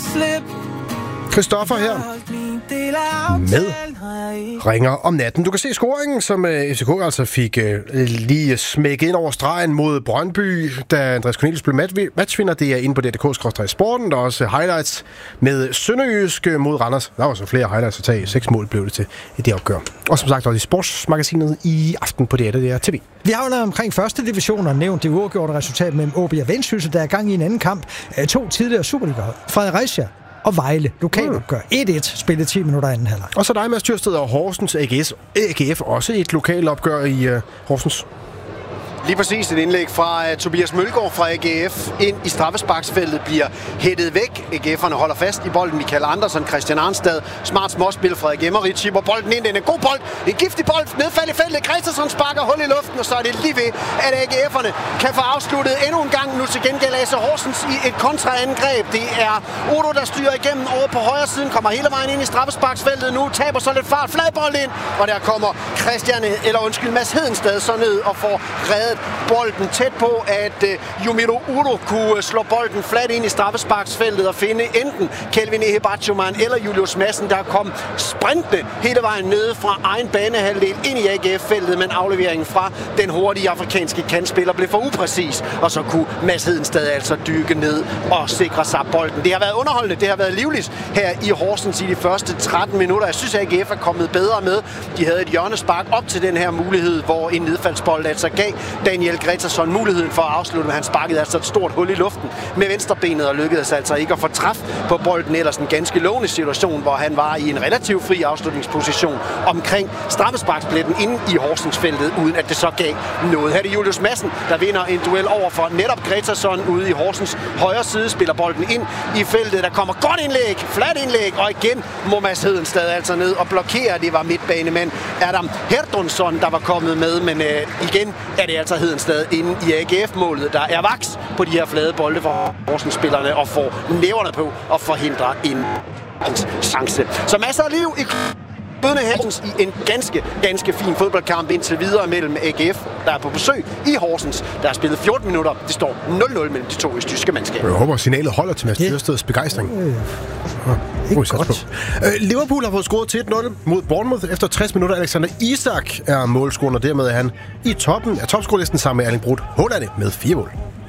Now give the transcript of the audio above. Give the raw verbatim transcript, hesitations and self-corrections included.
Christoffer her med ringer om natten. Du kan se scoringen, som F C K altså fik uh, lige smækket ind over stregen mod Brøndby, da Andreas Cornelius blev matchvinder. Det er inde på D D K skråstreg sporten. Der er også highlights med Sønderjysk mod Randers. Der var så flere highlights at tage. Seks mål blev det til i det opgør. Og som sagt også i sportsmagasinet i aften på D R T V. Vi har jo omkring første division og nævnt det uafgjorte resultat mellem O B og Vendsyssel, der er gang i en anden kamp. To tidligere Superliga-hold. Fredericia og Vejle. Lokalopgør. et et spillet ti minutter anden halvleg. Og så dig, Mads Tyrsted, og Horsens A G F. Også et lokalopgør i uh, Horsens. Lige præcis et indlæg fra uh, Tobias Mølgaard fra A G F ind i straffesparksfeltet bliver hættet væk. A G F'erne holder fast i bolden. Michael Andersen, Christian Arnstad. Smart småspil fra Gemmerit. Chipper bolden ind. Det er en god bold. En giftig bold. Nedfald i feltet. Gregerson sparker hul i luften, og så er det lige ved, at A G F'erne kan få afsluttet endnu en gang. Nu til gengæld Lasse Horsens i et kontraangreb. Det er Odo, der styrer igennem over på højre siden. Kommer hele vejen ind i straffesparksfeltet nu. Taber så lidt fart. Fladbold ind. Og der kommer Christian, eller undskyld, Mads Hedenstad så ned og får reddet bolden tæt på, at uh, Yumiro Udo kunne uh, slå bolden fladt ind i straffesparksfeltet og finde enten Kelvin Ehebachoman eller Julius Madsen, der kom sprintende hele vejen nede fra egen banehalvdel ind i A G F-feltet, men afleveringen fra den hurtige afrikanske kantspiller blev for upræcis, og så kunne Mads Hedenstad altså dykke ned og sikre sig bolden. Det har været underholdende, det har været livligt her i Horsens i de første tretten minutter. Jeg synes, at A G F er kommet bedre med. De havde et hjørnespark op til den her mulighed, hvor en nedfaldsbold altså gav Daniel Gregerson muligheden for at afslutte, men han sparkede altså et stort hul i luften med venstrebenet og lykkedes altså ikke at få træf på bolden. Ellers en ganske lovende situation, hvor han var i en relativt fri afslutningsposition omkring straffesparkspletten inde i Horsensfeltet, uden at det så gav noget. Her er det Julius Madsen, der vinder en duel over for netop Gregerson ude i Horsens højre side, spiller bolden ind i feltet. Der kommer godt indlæg, flat indlæg, og igen må Mads Hedenstad altså ned og blokere. Det var midtbanemand Adam Herdonsson, der var kommet med, men øh, igen er det altså Hedenstad inde i A G F-målet, der er vaks på de her flade bolde for Horsens-spillerne og får næverne på at forhindre en chance. Så masser af liv i Bødende Hersens i en ganske, ganske fin fodboldkamp indtil videre mellem A G F, der er på besøg i Horsens. Der er spillet fjorten minutter. Det står nul nul mellem de to østjyske mandskaber. Jeg håber, signalet holder til Mads Tyrsteds begejstring. Øh, ikke godt. Øh, Liverpool har fået scoret til et nul mod Bournemouth efter tres minutter. Alexander Isak er målscoren, og dermed er han i toppen af topscorelisten sammen med Erling Braut Haaland med fire mål.